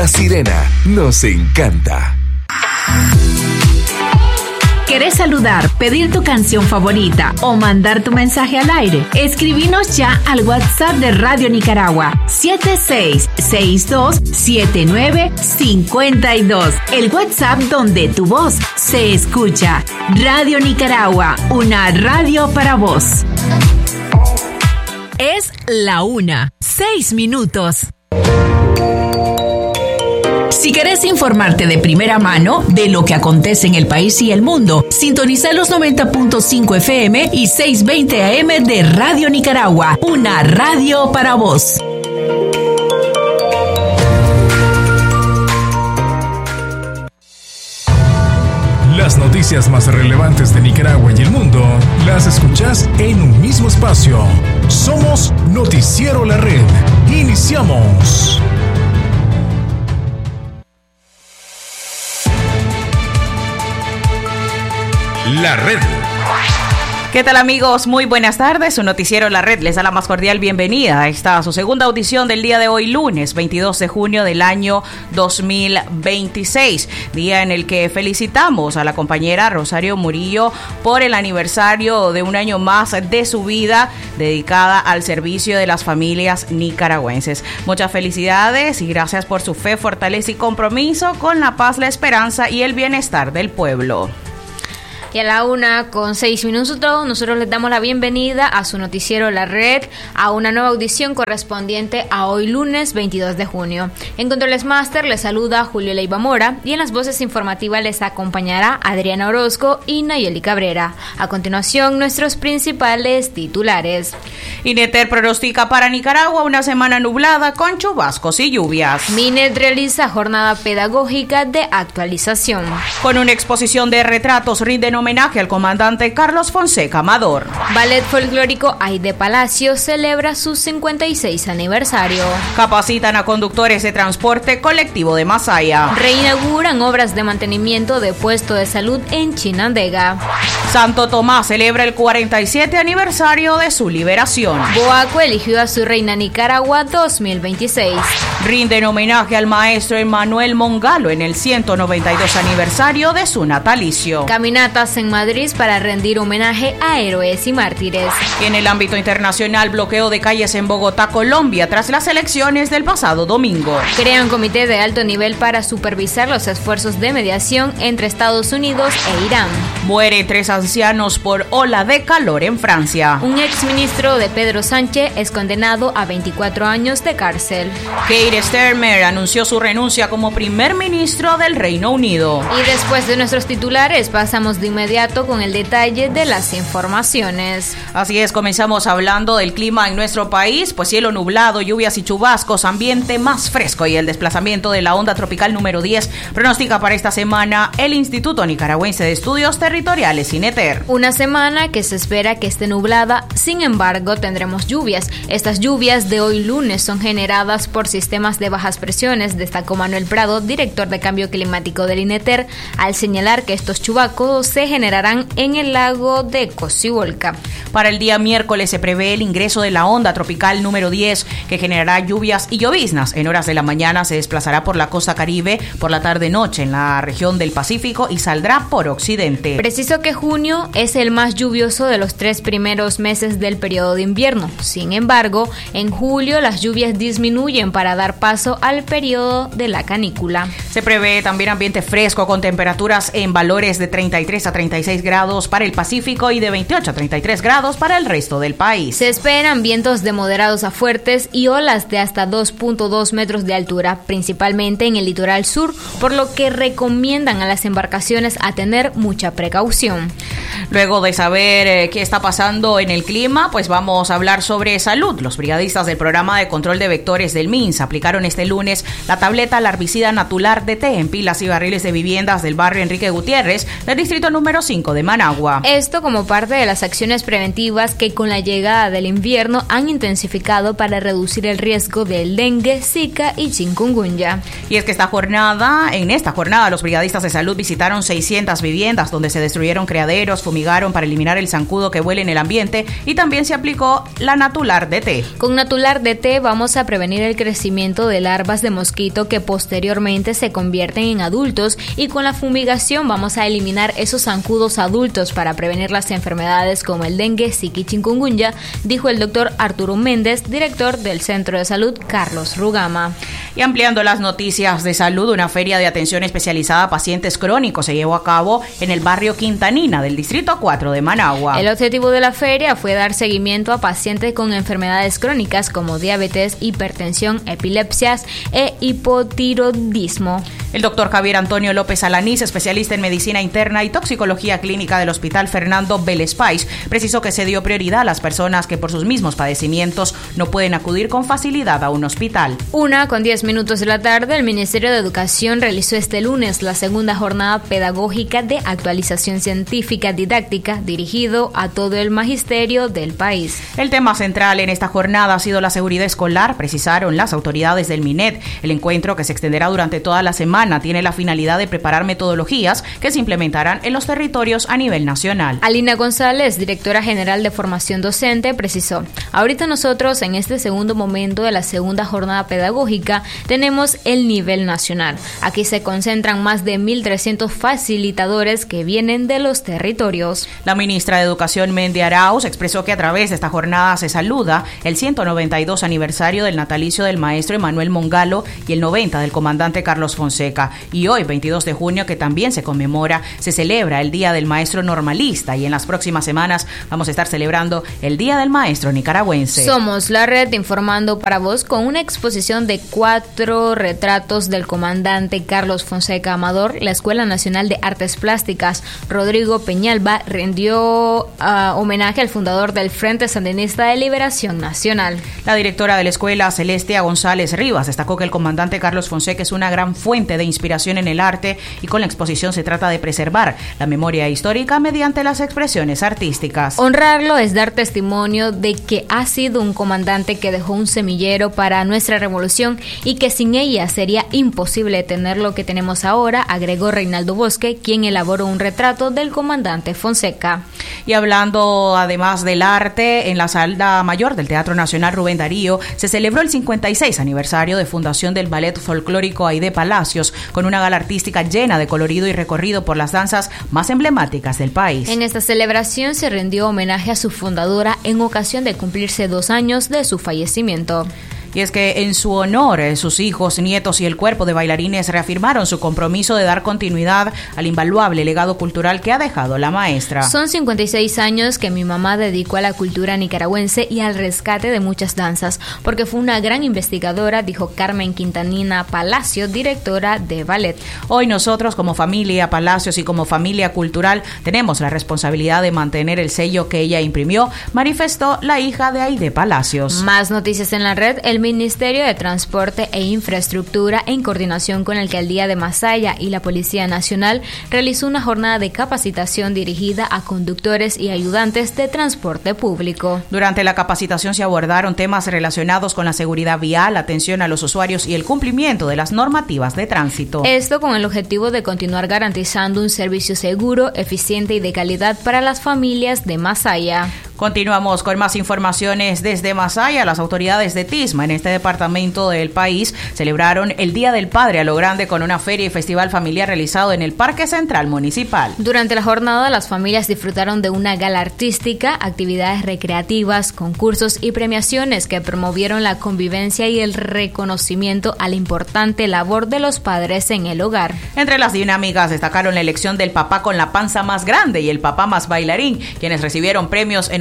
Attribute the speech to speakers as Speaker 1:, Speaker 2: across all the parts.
Speaker 1: La Sirena nos encanta.
Speaker 2: ¿Querés saludar, pedir tu canción favorita o mandar tu mensaje al aire? Escribinos ya al WhatsApp de Radio Nicaragua 76627952. El WhatsApp donde tu voz se escucha. Radio Nicaragua, una radio para vos. Es la 1:06. Si querés informarte de primera mano de lo que acontece en el país y el mundo, sintoniza los 90.5 FM y 620 AM de Radio Nicaragua, una radio para vos.
Speaker 3: Las noticias más relevantes de Nicaragua y el mundo las escuchás en un mismo espacio. Somos Noticiero La Red. Iniciamos. La Red.
Speaker 4: ¿Qué tal, amigos? Muy buenas tardes. Su noticiero La Red les da la más cordial bienvenida a esta su segunda audición del día de hoy, lunes 22 de junio del año 2026, día en el que felicitamos a la compañera Rosario Murillo por el aniversario de un año más de su vida dedicada al servicio de las familias nicaragüenses. Muchas felicidades y gracias por su fe, fortaleza y compromiso con la paz, la esperanza y el bienestar del pueblo.
Speaker 5: Y a la 1:06 nosotros les damos la bienvenida a su noticiero La Red, a una nueva audición correspondiente a hoy lunes 22 de junio. En Controles Master les saluda Julio Leiva Mora y en las voces informativas les acompañará Adriana Orozco y Nayeli Cabrera. A continuación, nuestros principales titulares.
Speaker 4: INETER pronostica para Nicaragua una semana nublada con chubascos y lluvias.
Speaker 5: MINET realiza jornada pedagógica de actualización.
Speaker 4: Con una exposición de retratos rinden homenaje al comandante Carlos Fonseca Amador.
Speaker 5: Ballet Folclórico Aide Palacio celebra su 56 aniversario.
Speaker 4: Capacitan a conductores de transporte colectivo de Masaya.
Speaker 5: Reinauguran obras de mantenimiento de puesto de salud en Chinandega.
Speaker 4: Santo Tomás celebra el 47 aniversario de su liberación.
Speaker 5: Boaco eligió a su reina Nicaragua 2026.
Speaker 4: Rinden homenaje al maestro Emmanuel Mongalo en el 192 aniversario de su natalicio.
Speaker 5: Caminatas en Madrid para rendir homenaje a héroes y mártires.
Speaker 4: Y en el ámbito internacional, bloqueo de calles en Bogotá, Colombia, tras las elecciones del pasado domingo.
Speaker 5: Crean comité de alto nivel para supervisar los esfuerzos de mediación entre Estados Unidos e Irán.
Speaker 4: Mueren 3 ancianos por ola de calor en Francia.
Speaker 5: Un exministro de Pedro Sánchez es condenado a 24 años de cárcel.
Speaker 4: Keir Starmer anunció su renuncia como primer ministro del Reino Unido.
Speaker 5: Y después de nuestros titulares, pasamos de inmediato con el detalle de las informaciones.
Speaker 4: Así es, comenzamos hablando del clima en nuestro país, pues cielo nublado, lluvias y chubascos, ambiente más fresco y el desplazamiento de la onda tropical número 10 pronostica para esta semana el Instituto Nicaragüense de Estudios Territoriales, INETER.
Speaker 5: Una semana que se espera que esté nublada, sin embargo tendremos lluvias. Estas lluvias de hoy lunes son generadas por sistemas de bajas presiones, destacó Manuel Prado, director de Cambio Climático del INETER, al señalar que estos chubascos se generarán en el lago de Cocibolca.
Speaker 4: Para el día miércoles se prevé el ingreso de la onda tropical número 10, que generará lluvias y lloviznas. En horas de la mañana se desplazará por la costa caribe, por la tarde-noche en la región del Pacífico y saldrá por occidente.
Speaker 5: Preciso que junio es el más lluvioso de los 3 primeros meses del periodo de invierno. Sin embargo, en julio las lluvias disminuyen para dar paso al periodo de la canícula.
Speaker 4: Se prevé también ambiente fresco con temperaturas en valores de 33 a 36 grados para el Pacífico y de 28 a 33 grados para el resto del país.
Speaker 5: Se esperan vientos de moderados a fuertes y olas de hasta 2.2 metros de altura, principalmente en el litoral sur, por lo que recomiendan a las embarcaciones a tener mucha precaución.
Speaker 4: Luego de saber qué está pasando en el clima, pues vamos a hablar sobre salud. Los brigadistas del programa de control de vectores del MINSA aplicaron este lunes la tableta larvicida Natular DT en pilas y barriles de viviendas del barrio Enrique Gutiérrez del distrito número número 5 de Managua.
Speaker 5: Esto como parte de las acciones preventivas que con la llegada del invierno han intensificado para reducir el riesgo del dengue, zika y chikungunya.
Speaker 4: Y es que en esta jornada los brigadistas de salud visitaron 600 viviendas donde se destruyeron criaderos, fumigaron para eliminar el zancudo que huele en el ambiente y también se aplicó la Natular DT.
Speaker 5: Con Natular DT vamos a prevenir el crecimiento de larvas de mosquito que posteriormente se convierten en adultos y con la fumigación vamos a eliminar esos zancudos adultos para prevenir las enfermedades como el dengue, zika y chikungunya, dijo el doctor Arturo Méndez, director del Centro de Salud Carlos Rugama.
Speaker 4: Y ampliando las noticias de salud, una feria de atención especializada a pacientes crónicos se llevó a cabo en el barrio Quintanina del Distrito 4 de Managua.
Speaker 5: El objetivo de la feria fue dar seguimiento a pacientes con enfermedades crónicas como diabetes, hipertensión, epilepsias e hipotiroidismo.
Speaker 4: El doctor Javier Antonio López Alanís, especialista en medicina interna y toxicología clínica del Hospital Fernando Vélez Páez, precisó que se dio prioridad a las personas que por sus mismos padecimientos no pueden acudir con facilidad a un hospital.
Speaker 5: 1:10 de la tarde, el Ministerio de Educación realizó este lunes la segunda jornada pedagógica de actualización científica didáctica dirigido a todo el magisterio del país.
Speaker 4: El tema central en esta jornada ha sido la seguridad escolar, precisaron las autoridades del MINED. El encuentro, que se extenderá durante toda la semana, tiene la finalidad de preparar metodologías que se implementarán en los territorios a nivel nacional.
Speaker 5: Alina González, directora general de formación docente, precisó: ahorita nosotros en este segundo momento de la segunda jornada pedagógica tenemos el nivel nacional. Aquí se concentran más de 1.300 facilitadores que vienen de los territorios.
Speaker 4: La ministra de Educación, Mendy Arauz, expresó que a través de esta jornada se saluda el 192 aniversario del natalicio del maestro Emanuel Mongalo y el 90 del comandante Carlos Fonseca. Y hoy, 22 de junio, que también se conmemora, se celebra el Día del Maestro Normalista y en las próximas semanas vamos a estar celebrando el Día del Maestro Nicaragüense.
Speaker 5: Somos la red informando para vos con una exposición de 4 retratos del comandante Carlos Fonseca Amador. La Escuela Nacional de Artes Plásticas Rodrigo Peñalba rindió homenaje al fundador del Frente Sandinista de Liberación Nacional.
Speaker 4: La directora de la escuela, Celestia González Rivas, destacó que el comandante Carlos Fonseca es una gran fuente de inspiración en el arte y con la exposición se trata de preservar la memoria histórica mediante las expresiones artísticas.
Speaker 5: Honrarlo es dar testimonio de que ha sido un comandante que dejó un semillero para nuestra revolución y que sin ella sería imposible tener lo que tenemos ahora, agregó Reinaldo Bosque, quien elaboró un retrato del comandante Fonseca.
Speaker 4: Y hablando además del arte, en la Sala Mayor del Teatro Nacional Rubén Darío se celebró el 56 aniversario de fundación del Ballet Folclórico Aide Palacios, con una gala artística llena de colorido y recorrido por las danzas más emblemáticas del país.
Speaker 5: En esta celebración se rindió homenaje a su fundadora en ocasión de cumplirse 2 años de su fallecimiento.
Speaker 4: Y es que en su honor, sus hijos, nietos y el cuerpo de bailarines reafirmaron su compromiso de dar continuidad al invaluable legado cultural que ha dejado la maestra.
Speaker 5: Son 56 años que mi mamá dedicó a la cultura nicaragüense y al rescate de muchas danzas, porque fue una gran investigadora, dijo Carmen Quintanina Palacio, directora de ballet.
Speaker 4: Hoy nosotros, como familia Palacios y como familia cultural, tenemos la responsabilidad de mantener el sello que ella imprimió, manifestó la hija de Aide Palacios.
Speaker 5: Más noticias en la red. El Ministerio de Transporte e Infraestructura, en coordinación con la Alcaldía de Masaya y la Policía Nacional, realizó una jornada de capacitación dirigida a conductores y ayudantes de transporte público.
Speaker 4: Durante la capacitación se abordaron temas relacionados con la seguridad vial, atención a los usuarios y el cumplimiento de las normativas de tránsito.
Speaker 5: Esto con el objetivo de continuar garantizando un servicio seguro, eficiente y de calidad para las familias de Masaya.
Speaker 4: Continuamos con más informaciones desde Masaya. Las autoridades de Tisma, en este departamento del país, celebraron el Día del Padre a lo grande con una feria y festival familiar realizado en el Parque Central Municipal.
Speaker 5: Durante la jornada, las familias disfrutaron de una gala artística, actividades recreativas, concursos y premiaciones que promovieron la convivencia y el reconocimiento a la importante labor de los padres en el hogar.
Speaker 4: Entre las dinámicas destacaron la elección del papá con la panza más grande y el papá más bailarín, quienes recibieron premios en una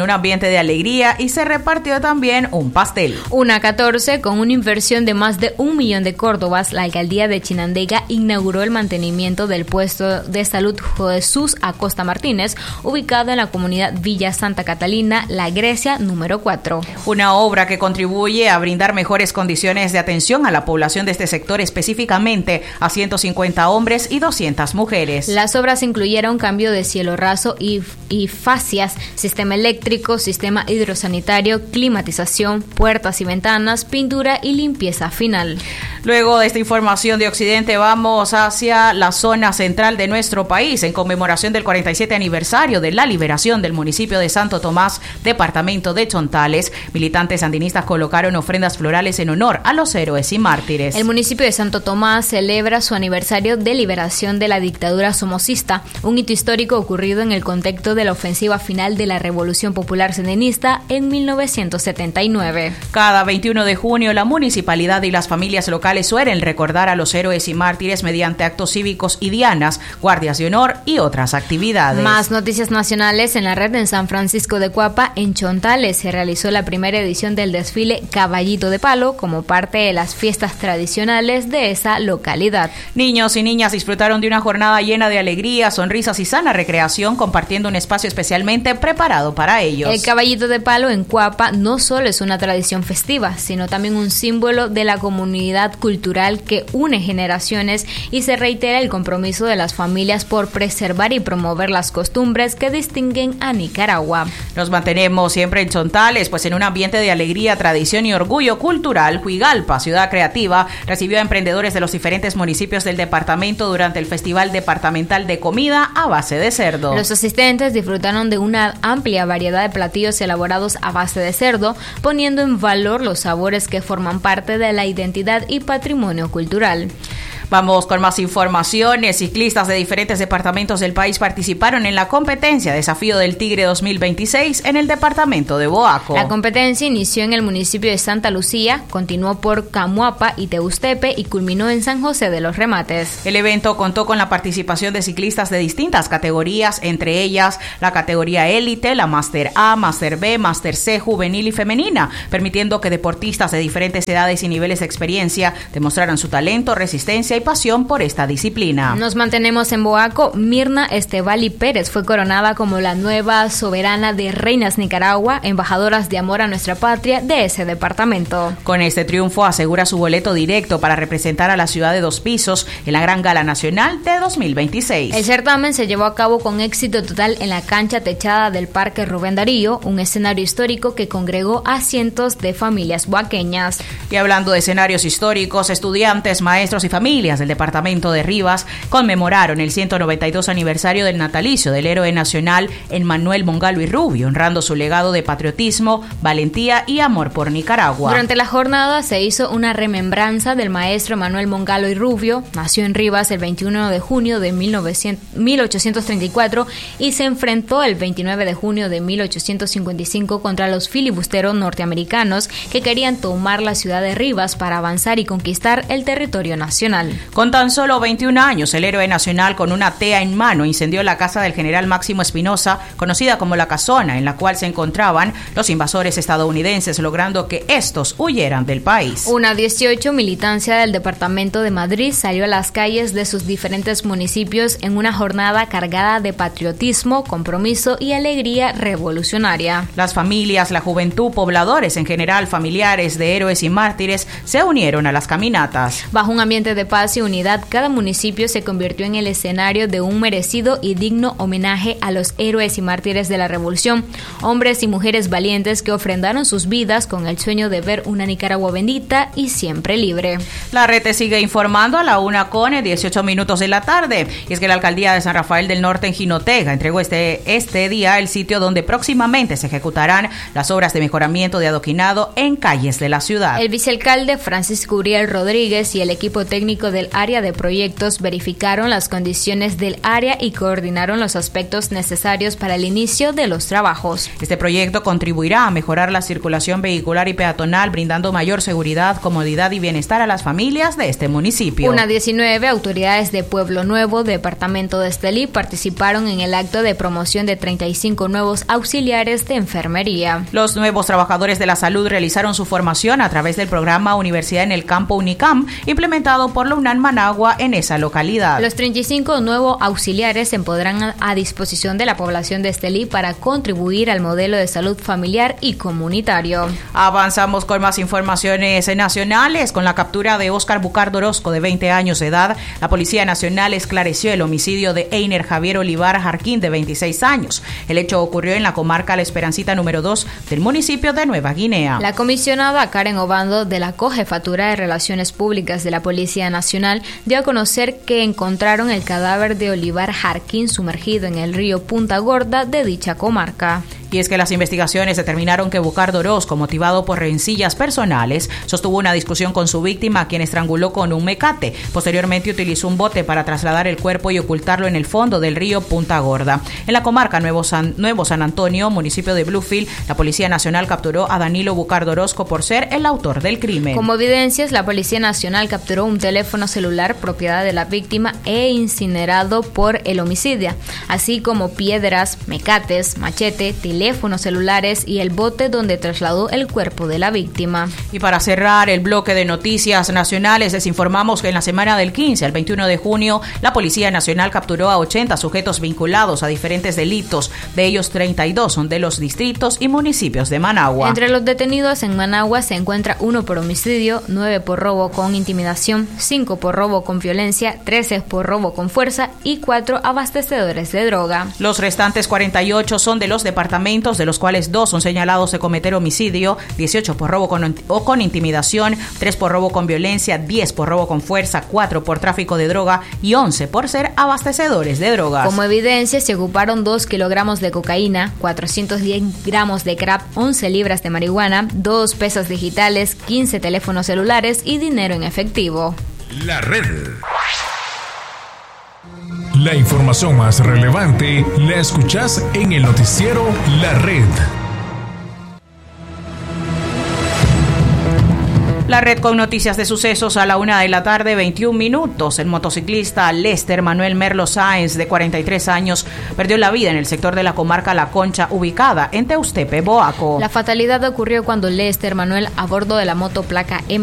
Speaker 4: un ambiente de alegría y se repartió también un pastel.
Speaker 5: 1:14, con una inversión de más de 1 millón de córdobas, la alcaldía de Chinandega inauguró el mantenimiento del puesto de salud Jesús Acosta Martínez, ubicado en la comunidad Villa Santa Catalina, La Grecia, número 4.
Speaker 4: Una obra que contribuye a brindar mejores condiciones de atención a la población de este sector, específicamente a 150 hombres y 200 mujeres.
Speaker 5: Las obras incluyeron cambio de cielo raso y fascias, sistema eléctrico, sistema hidrosanitario, climatización, puertas y ventanas, pintura y limpieza final.
Speaker 4: Luego de esta información de Occidente, vamos hacia la zona central de nuestro país. En conmemoración del 47 aniversario de la liberación del municipio de Santo Tomás, departamento de Chontales, militantes sandinistas colocaron ofrendas florales en honor a los héroes y mártires.
Speaker 5: El municipio de Santo Tomás celebra su aniversario de liberación de la dictadura somocista, un hito histórico ocurrido en el contexto de la ofensiva final de la Revolución Popular Sandinista en 1979.
Speaker 4: Cada 21 de junio, la municipalidad y las familias locales suelen recordar a los héroes y mártires mediante actos cívicos y dianas, guardias de honor y otras actividades.
Speaker 5: Más noticias nacionales en la red. En San Francisco de Cuapa, en Chontales, se realizó la primera edición del desfile Caballito de Palo como parte de las fiestas tradicionales de esa localidad.
Speaker 4: Niños y niñas disfrutaron de una jornada llena de alegría, sonrisas y sana recreación, compartiendo un espacio especialmente preparado para ellos.
Speaker 5: El Caballito de Palo en Cuapa no solo es una tradición festiva, sino también un símbolo de la comunidad cultural que une generaciones y se reitera el compromiso de las familias por preservar y promover las costumbres que distinguen a Nicaragua.
Speaker 4: Nos mantenemos siempre en Chontales, pues en un ambiente de alegría, tradición y orgullo cultural, Huigalpa, ciudad creativa, recibió a emprendedores de los diferentes municipios del departamento durante el Festival Departamental de Comida a Base de Cerdo.
Speaker 5: Los asistentes disfrutaron de una amplia variedad de platillos elaborados a base de cerdo, poniendo en valor los sabores que forman parte de la identidad y patrimonio cultural.
Speaker 4: Vamos con más informaciones. Ciclistas de diferentes departamentos del país participaron en la competencia Desafío del Tigre 2026 en el departamento de Boaco.
Speaker 5: La competencia inició en el municipio de Santa Lucía, continuó por Camuapa y Teustepe y culminó en San José de los Remates.
Speaker 4: El evento contó con la participación de ciclistas de distintas categorías, entre ellas la categoría élite, la Máster A, Máster B, Máster C, juvenil y femenina, permitiendo que deportistas de diferentes edades y niveles de experiencia demostraran su talento, resistencia y pasión por esta disciplina.
Speaker 5: Nos mantenemos en Boaco. Mirna Estevali Pérez fue coronada como la nueva soberana de Reinas Nicaragua, embajadoras de amor a nuestra patria de ese departamento.
Speaker 4: Con este triunfo asegura su boleto directo para representar a la ciudad de Dos Pisos en la Gran Gala Nacional de 2026.
Speaker 5: El certamen se llevó a cabo con éxito total en la cancha techada del Parque Rubén Darío, un escenario histórico que congregó a cientos de familias boaqueñas.
Speaker 4: Y hablando de escenarios históricos, estudiantes, maestros y familias del departamento de Rivas conmemoraron el 192 aniversario del natalicio del héroe nacional Emmanuel Mongalo y Rubio, honrando su legado de patriotismo, valentía y amor por Nicaragua.
Speaker 5: Durante la jornada se hizo una remembranza del maestro Emmanuel Mongalo y Rubio. Nació en Rivas el 21 de junio de 1834 y se enfrentó el 29 de junio de 1855 contra los filibusteros norteamericanos que querían tomar la ciudad de Rivas para avanzar y conquistar el territorio nacional.
Speaker 4: Con tan solo 21 años, el héroe nacional con una tea en mano incendió la casa del general Máximo Espinosa, conocida como La Casona, en la cual se encontraban los invasores estadounidenses, logrando que estos huyeran del país.
Speaker 5: 1:18, militancia del departamento de Madrid salió a las calles de sus diferentes municipios en una jornada cargada de patriotismo, compromiso y alegría revolucionaria.
Speaker 4: Las familias, la juventud, pobladores en general, familiares de héroes y mártires se unieron a las caminatas.
Speaker 5: Bajo un ambiente de paz y unidad, cada municipio se convirtió en el escenario de un merecido y digno homenaje a los héroes y mártires de la revolución, hombres y mujeres valientes que ofrendaron sus vidas con el sueño de ver una Nicaragua bendita y siempre libre.
Speaker 4: La red te sigue informando a la 1:18 de la tarde. Y es que la alcaldía de San Rafael del Norte en Jinotega entregó este día el sitio donde próximamente se ejecutarán las obras de mejoramiento de adoquinado en calles de la ciudad.
Speaker 5: El vicealcalde Francisco Uriel Rodríguez y el equipo técnico cargo del área de proyectos verificaron las condiciones del área y coordinaron los aspectos necesarios para el inicio de los trabajos.
Speaker 4: Este proyecto contribuirá a mejorar la circulación vehicular y peatonal, brindando mayor seguridad, comodidad y bienestar a las familias de este municipio.
Speaker 5: Unas 19 autoridades de Pueblo Nuevo, departamento de Estelí, participaron en el acto de promoción de 35 nuevos auxiliares de enfermería.
Speaker 4: Los nuevos trabajadores de la salud realizaron su formación a través del programa Universidad en el Campo UNICAM, implementado por la UNAM Managua en esa localidad.
Speaker 5: Los 35 nuevos auxiliares se pondrán a disposición de la población de Estelí para contribuir al modelo de salud familiar y comunitario.
Speaker 4: Avanzamos con más informaciones nacionales. Con la captura de Óscar Bucardo Orozco, de 20 años de edad, la Policía Nacional esclareció el homicidio de Einer Javier Olivar Jarquín, de 26 años. El hecho ocurrió en la comarca La Esperancita número 2 del municipio de Nueva Guinea.
Speaker 5: La comisionada Karen Obando, de la Cojefatura de Relaciones Públicas de la Policía Nacional, dio a conocer que encontraron el cadáver de Olivar Jarquín sumergido en el río Punta Gorda de dicha comarca.
Speaker 4: Y es que las investigaciones determinaron que Bucardo Orozco, motivado por rencillas personales, sostuvo una discusión con su víctima, a quien estranguló con un mecate. Posteriormente utilizó un bote para trasladar el cuerpo y ocultarlo en el fondo del río Punta Gorda. En la comarca Nuevo San Antonio, municipio de Bluefield, la Policía Nacional capturó a Danilo Bucardo Orozco por ser el autor del crimen.
Speaker 5: Como evidencias, la Policía Nacional capturó un teléfono celular propiedad de la víctima e incinerado por el homicidio, así como piedras, mecates, machete, teléfonos celulares y el bote donde trasladó el cuerpo de la víctima.
Speaker 4: Y para cerrar el bloque de noticias nacionales, les informamos que en la semana del 15 al 21 de junio, la Policía Nacional capturó a 80 sujetos vinculados a diferentes delitos. De ellos, 32 son de los distritos y municipios de Managua.
Speaker 5: Entre los detenidos en Managua se encuentra 1 por homicidio, 9 por robo con intimidación, 5 por robo con violencia, 13 por robo con fuerza y 4 abastecedores de droga.
Speaker 4: Los restantes 48 son de los departamentos, de los cuales 2 son señalados de cometer homicidio, 18 por robo con intimidación, 3 por robo con violencia, 10 por robo con fuerza, 4 por tráfico de droga y 11 por ser abastecedores de drogas.
Speaker 5: Como evidencia se ocuparon 2 kilogramos de cocaína, 410 gramos de crack, 11 libras de marihuana, 2 pesas digitales, 15 teléfonos celulares y dinero en efectivo.
Speaker 3: La red. La información más relevante la escuchás en el noticiero La Red.
Speaker 4: La red con noticias de sucesos a la 1:21 p.m. El motociclista Lester Manuel Merlo Sáenz, de 43 años, perdió la vida en el sector de la comarca La Concha, ubicada en Teustepe, Boaco.
Speaker 5: La fatalidad ocurrió cuando Lester Manuel, a bordo de la moto placa